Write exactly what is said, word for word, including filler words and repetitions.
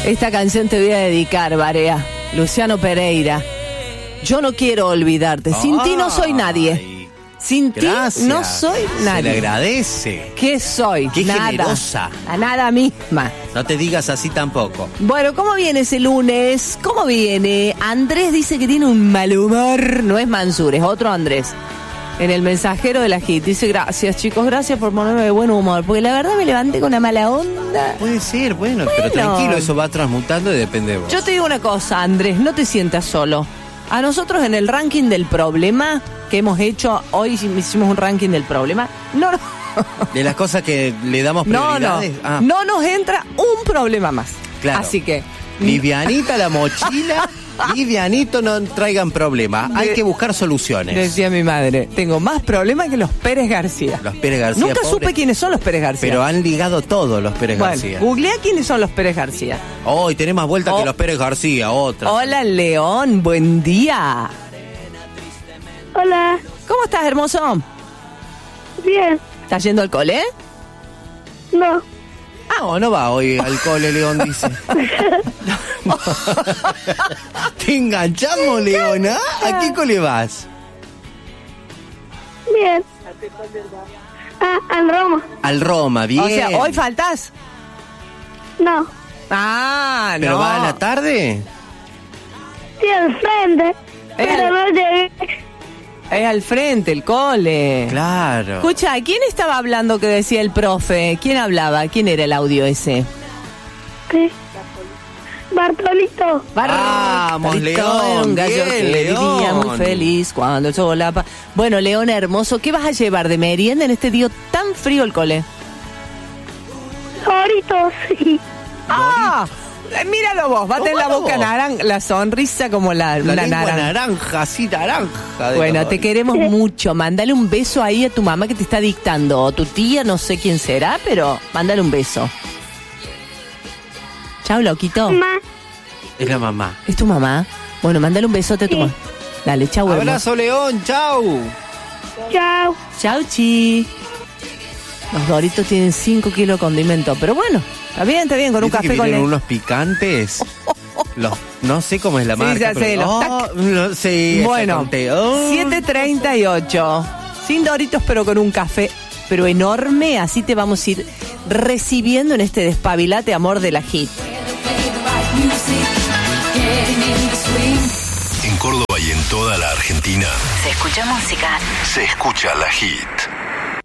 Esta canción te voy a dedicar, Barea. Luciano Pereira. Yo no quiero olvidarte. Sin Ay, ti no soy nadie. Sin gracias. ti no soy nadie. Se le agradece. ¿Qué soy? Qué nada. generosa. La nada misma. No te digas así tampoco. Bueno, ¿cómo viene ese lunes? ¿Cómo viene? Andrés dice que tiene un mal humor. No es Mansur, es otro Andrés. En el mensajero de la Hit dice: gracias, chicos, gracias por ponerme de buen humor, porque la verdad me levanté con una mala onda. Puede ser, bueno, Bueno. pero tranquilo, eso va transmutando y depende de vos. Yo te digo una cosa, Andrés, no te sientas solo. A nosotros en el ranking del problema que hemos hecho, hoy hicimos un ranking del problema, no, no, De las cosas que le damos no, no, prioridades. Ah, no nos entra un problema más. Claro. Así que... livianita la mochila, livianito, no traigan problemas. Hay De- que buscar soluciones. Decía mi madre, tengo más problemas que los Pérez García. Los Pérez García. Nunca pobre, supe quiénes son los Pérez García. Pero han ligado todos los Pérez bueno, García. googlea quiénes son los Pérez García. Hoy tenés más vueltas Oh. que los Pérez García, otra. Hola, León, buen día. Hola, ¿Cómo estás, hermoso? bien. ¿Estás yendo al cole? No, No, no va hoy al cole, León, dice. ¿Te enganchamos, León? ¿Ah? ¿A qué cole vas? bien. Ah, en Roma. Al Roma, bien. O sea, ¿hoy faltas? No, Ah, no. ¿Pero va a la tarde? sí, al frente. Pero al- no llegué. Es al frente, el cole. Claro. Escucha, ¿quién estaba hablando que decía el profe? ¿Quién hablaba? ¿Quién era el audio ese? ¿Qué? Bartolito. Vamos, Bartolito León, era un gallo bien, que León. vivía muy feliz cuando el sol la pa- Bueno, León hermoso, ¿qué vas a llevar de merienda en este día tan frío el cole? Doritos, sí. ¡Ah! Eh, Míralo vos, bate en la Tómalo boca vos. naranja, la sonrisa como la, La la lengua naranja. naranja, así naranja. de Bueno, todo. te queremos mucho. Mándale un beso ahí a tu mamá que te está dictando. O tu tía, no sé quién será, pero mándale un beso. Chao, loquito. Ma, Es la mamá. ¿Es tu mamá? Bueno, mándale un besote a tu Sí. mamá. Dale, chau, hermoso. Abrazo, León, chau. chao. Chau, chi. Los Doritos tienen cinco kilos de condimento, pero bueno, está bien, está bien, con un ¿Viste que café con vienen leche. unos picantes? Los, no sé cómo es la Sí, marca. ya sé, pero- los oh, tac. no, sí, esa Bueno, conté. Oh. siete treinta y ocho. Sin Doritos, pero con un café, pero enorme. Así te vamos a ir recibiendo en este despabilate amor de la Hit. En Córdoba y en toda la Argentina Se escucha música. se escucha la Hit.